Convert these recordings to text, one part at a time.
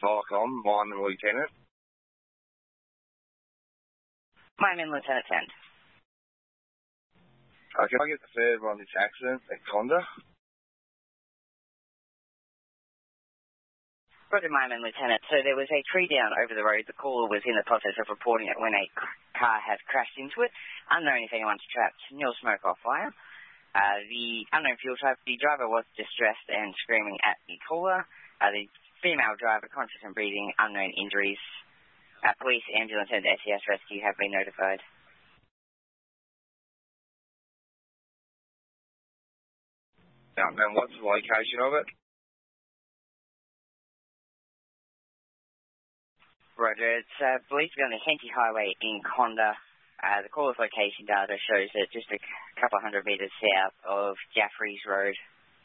Falcon, Mineman Lieutenant. Mineman Lieutenant 10. Can I get the further on this accident at Conda? Roger, Mineman Lieutenant. So there was a tree down over the road. The caller was in the process of reporting it when a car had crashed into it. Unknown if anyone's trapped. Nil smoke or fire. The unknown fuel type. The driver was distressed and screaming at the caller. The female driver, conscious and breathing, unknown injuries. Police, ambulance and SES rescue have been notified. And what's the location of it? Roger, it's believed to be on the Henty Highway in Conda. The caller's location data shows it just a couple hundred metres south of Jaffreys Road.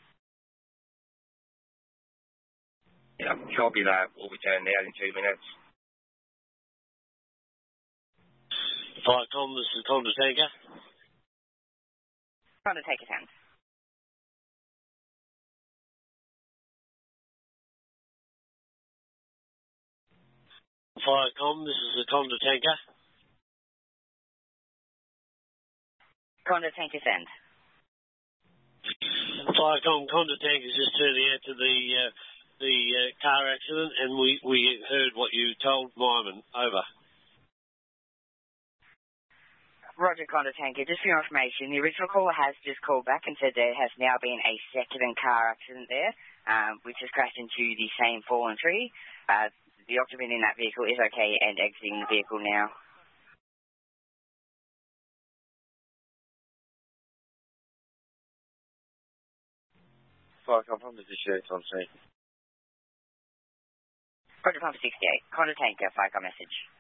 Yeah, copy that. We'll be turning out in 2 minutes. Falcon, this is Conda Tanker. Conda Tanker 10. Firecom, this is the Conda Tanker. Conda Tanker send. Firecom, Conda Tanker's just turning out to the car accident, and we heard what you told Mineman. Over. Roger, Conda Tanker. Just for your information, the original caller has just called back and said there has now been a second car accident there, which has crashed into the same fallen tree. The occupant in that vehicle is okay and exiting the vehicle now. Falcon, from the district on scene. Roger, Pump 68. Conda Tanker, Falcon message.